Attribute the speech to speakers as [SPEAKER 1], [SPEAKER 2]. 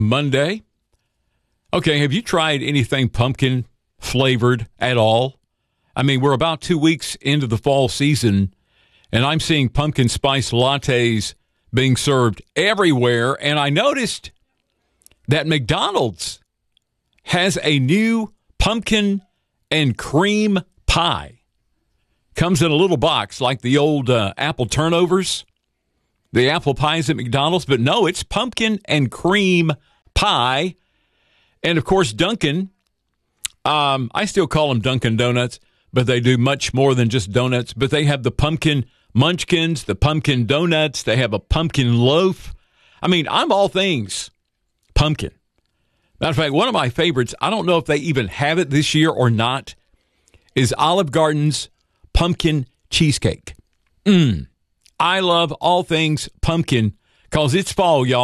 [SPEAKER 1] Monday. Okay, have you tried anything pumpkin flavored at all? I mean, we're about 2 weeks into the fall season, and I'm seeing pumpkin spice lattes being served everywhere. And I noticed that McDonald's has a new pumpkin and cream pie. Comes in a little box like the old apple turnovers, the apple pies at McDonald's. But no, it's pumpkin and cream pie. And, of course, Dunkin', I still call them Dunkin' Donuts, but they do much more than just donuts. But they have the pumpkin munchkins, the pumpkin donuts. They have a pumpkin loaf. I mean, I'm all things pumpkin. Matter of fact, one of my favorites, I don't know if they even have it this year or not, is Olive Garden's pumpkin cheesecake. I love all things pumpkin because it's fall, y'all.